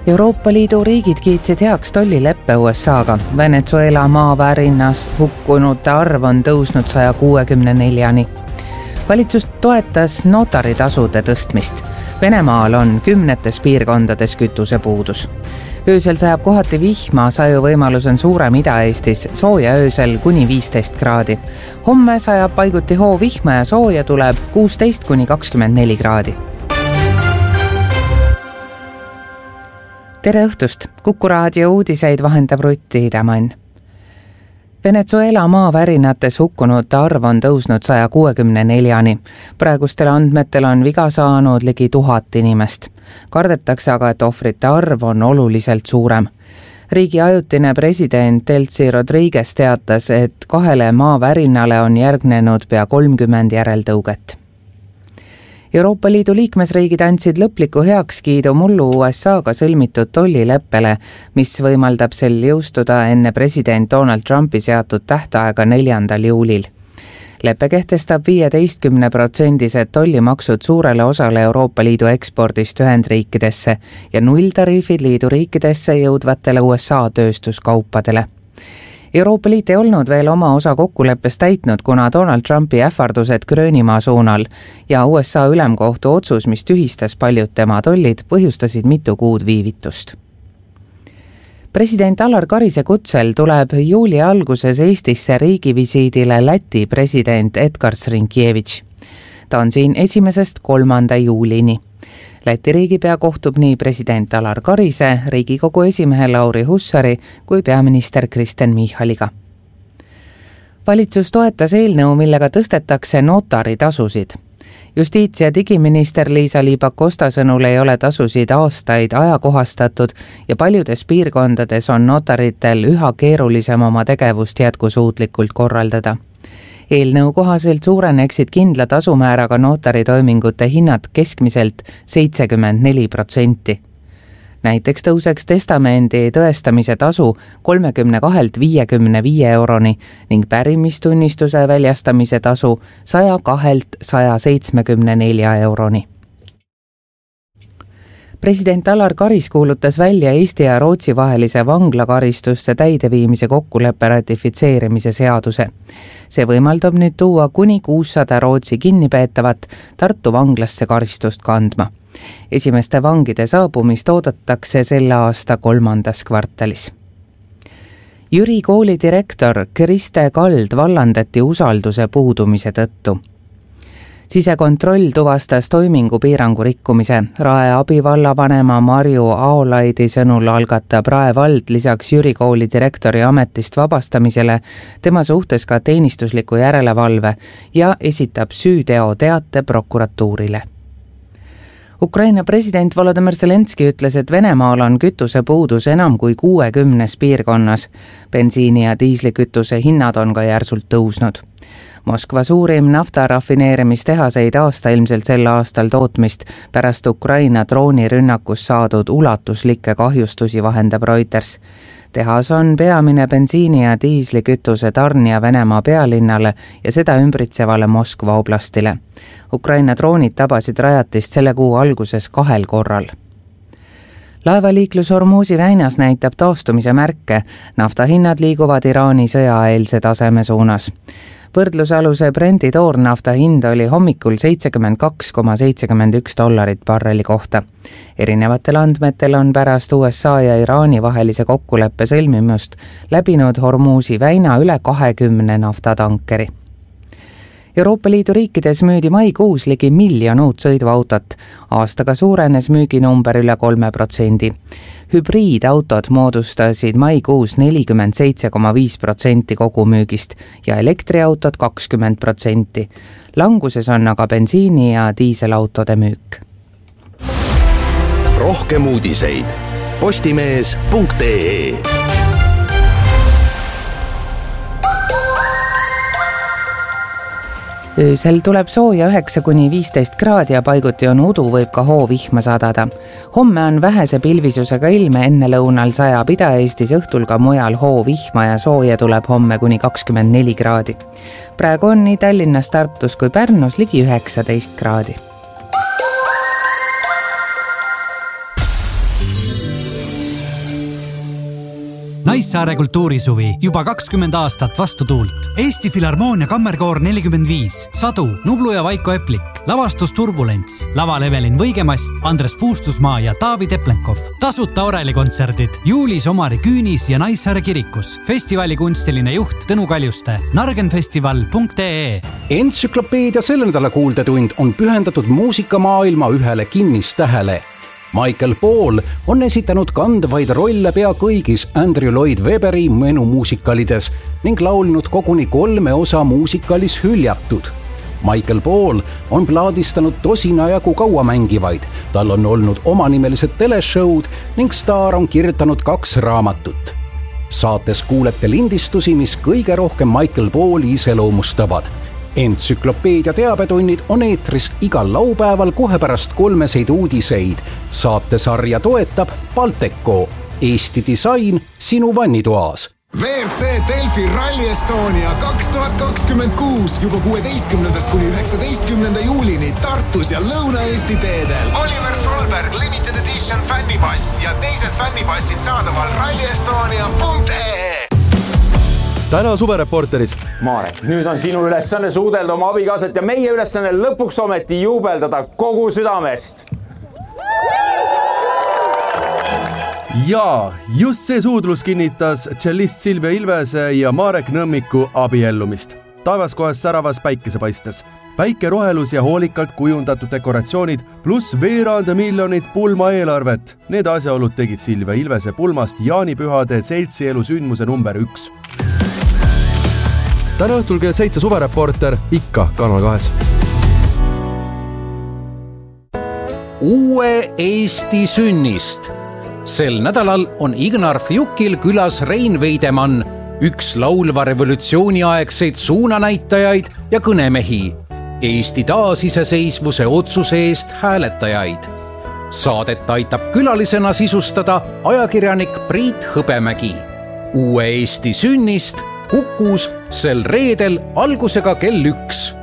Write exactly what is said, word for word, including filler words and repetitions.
Euroopa Liidu riigid kiitsid heaks tollileppe U S A-ga. Venezuela maavärinas hukkunute arv on tõusnud saja kuuekümne neljani. Valitsus toetas notaritasude tõstmist. Venemaal on kümnetes piirkondades kütusepuudus. Öösel sajab kohati vihma, saju võimalus on suurem Ida-Eestis, sooja öösel kuni viisteist kraadi. Homme sajab paiguti hoo vihma ja sooja tuleb kuusteist kuni kakskümmend neli kraadi. Tere õhtust! Kuku raadio uudiseid vahendab Rutti Hidemann. Venezuela maavärinates hukkunute arv on tõusnud saja kuuekümne neljani. Praegustel andmetel on viga saanud ligi tuhat inimest. Kardetakse aga, et ohvrite arv on oluliselt suurem. Riigi ajutine president Delcy Rodriguez teatas, et kahele maavärinale on järgnenud pea kolmkümmend järeltõuget. Euroopa Liidu liikmesriigid andsid lõpliku heakskiidu mullu U S A-ga sõlmitud tollileppele, mis võimaldab sel jõustuda enne president Donald Trumpi seatud tähtaega neljandal juulil. Leppe kehtestab viieteistkümne protsendised tollimaksud suurele osale Euroopa Liidu ekspordist Ühendriikidesse ja nulltariifid liidu riikidesse jõudvatele U S A tööstuskaupadele. Euroopa Liit ei olnud veel oma osa kokkuleppest täitnud, kuna Donald Trumpi ähvardused Gröönimaa suunal ja U S A ülemkohtu otsus, mis tühistas paljud tema tollid, põhjustasid mitu kuud viivitust. President Alar Karise kutsel tuleb juuli alguses Eestisse riigivisiidile Läti president Edgars Rinkēvič. Ta on siin esimesest kolmanda juulini. Läti riigipea kohtub nii president Alar Karise, Riigikogu esimehe Lauri Hussari kui peaminister Kristen Michaliga. Valitsus toetas eelnõu, millega tõstetakse notaritasusid. Justiits- ja digiminister Liisa-Ly Pakosta sõnul ei ole tasusid aastaid ajakohastatud ja paljudes piirkondades on notaritel üha keerulisem oma tegevust jätkusuutlikult korraldada. Eelnõu kohaselt suureneksid kindla tasumääraga notaritoimingute hinnad keskmiselt seitsekümmend neli protsenti. Näiteks tõuseks testamendi tõestamise tasu kolmekümne kahelt viiekümne viie euroni ning pärimistunnistuse väljastamise tasu saja kahelt saja seitsmekümne nelja euroni. President Alar Karis kuulutas välja Eesti ja Rootsi vahelise vanglakaristuste täideviimise kokkuleppe ratifitseerimise seaduse. See võimaldab nüüd tuua kuni kuussada Rootsi kinnipeetavat Tartu vanglasse karistust kandma. Esimeste vangide saabumist oodatakse selle aasta kolmandas kvartalis. Jüri kooli direktor Kriste Kald vallandati usalduse puudumise tõttu. Sisekontroll tuvastas toimingu piirangu rikkumise. Rae abivallavanema Marju Aolaidi sõnul algatab Rae vald lisaks Jüri kooli direktori ametist vabastamisele tema suhtes ka teenistusliku järelevalve ja esitab süüteoteate prokuratuurile. Ukraina president Volodymyr Zelenski ütles, et Venemaal on kütusepuudus enam kui kuuekümnes piirkonnas. Bensiini ja diislikütuse hinnad on ka järsult tõusnud. Moskva suurim naftarafineerimistehaseid aasta ilmselt sel aastal tootmist pärast Ukraina droonirünnakus saadud ulatuslikke kahjustusi vahendab Reuters. Tehas on peamine bensiini ja diislikütuse tarnija Venemaa pealinnale ja seda ümbritsevale Moskva oblastile. Ukraina droonid tabasid rajatist selle kuu alguses kahel korral. Laevaliiklus Hormuzi väinas näitab taastumise märke. Naftahinnad liiguvad Iraani sõjaeelse taseme suunas. Võrdlusaluse Brendi toornafta hind oli hommikul seitsekümmend kaks koma seitsekümmend üks dollarit barreli kohta. Erinevatel andmetel on pärast U S A ja Iraani vahelise kokkuleppe sõlmimust läbinud Hormuzi väina üle kahekümne naftatankeri. Euroopa Liidu riikides müüdi maikuus ligi miljon uut sõiduautot. Aastaga suurenes müüginumber üle kolme protsendi. Hübriidautod moodustasid maikuus nelikümmend seitse koma viis protsenti kogumüügist ja elektriautod kakskümmend protsenti. Languses on aga bensiini- ja diiselautode müük. Rohkem uudiseid postimees punkt ee. Öösel tuleb sooja üheksa kuni viisteist kraadi ja paiguti on udu, võib ka hoo vihma sadada. Homme on vähese pilvisusega ilme, enne lõunal sajab Ida-Eestis, õhtul ka mujal hoo vihma ja sooja tuleb homme kuni kakskümmend neli kraadi. Praegu on nii Tallinnas, Tartus kui Pärnus ligi üheksateist kraadi. Naissaare kultuurisuvi juba kakskümmend aastat vastu tuult. Eesti Filharmoonia kammerkoor nelikümmend viis, Sadu, Nublu ja Vaiko Eplik, lavastus Turbulents, laval Evelin Võigemast, Andres Puustusmaa ja Taavi Teplenkov. Tasuta orelikontserdid juulis Omari Küünis ja Naissaare kirikus. Festivali kunstiline juht Tõnu Kaljuste. nargenfestival punkt ee. Entsüklopeedia selle nädala kuuldetund on pühendatud muusikamaailma ühele kinnistähele. Michael Paul on esitanud kandvaid rolle pea kõigis Andrew Lloyd Webberi menumuusikalides ning laulnud koguni kolme osa muusikalis Hüljatud. Michael Paul on plaadistanud tosina jagu kaua mängivaid, tal on olnud omanimelised teleshowd ning staar on kirjutanud kaks raamatut. Saates kuulete lindistusi, mis kõige rohkem Michael Pauli iseloomustavad. Entsüklopeedia teabetunnid on eetris igal laupäeval kohe pärast kolmeseid uudiseid. Saatesarja toetab Balteco, Eesti disain sinu vannitoas. V R C Delfi Rally Estonia kaks tuhat kakskümmend kuus juba kuueteistkümnendast kuni üheksateistkümnenda juulini Tartus ja Lõuna-Eesti teedel. Oliver Solberg Limited Edition fännipass ja teised fännipassid saadaval rally estonia punkt ee. Täna suvereporteris. Marek, nüüd on sinu ülesanne suudelda oma abikaasat ja meie ülesanne lõpuks ometi juubeldada kogu südamest. Ja just see suudlus kinnitas tšellist Silvia Ilvese ja Marek Nõmmiku abiellumist. Taevaskohes säravas päikesepaistes. Päikerohelus ja hoolikalt kujundatud dekoratsioonid pluss veerand miljonit pulma eelarvet. Need asjaolud tegid Silvia Ilvese pulmast jaanipühade seltsielu sündmuse number üks. Täna õhtul kell seitse suvereporter ikka Kanal kahes. Uue Eesti sünnist. Sel nädalal on Ignar Fjukil külas Rein Veidemann, üks laulva revolutsiooniaegseid suunanäitajaid ja kõnemehi, Eesti taasiseseisvuse otsuse eest hääletajaid. Saadet aitab külalisena sisustada ajakirjanik Priit Hõbemägi. Uue Eesti sünnist Kukus sel reedel algusega kell üks.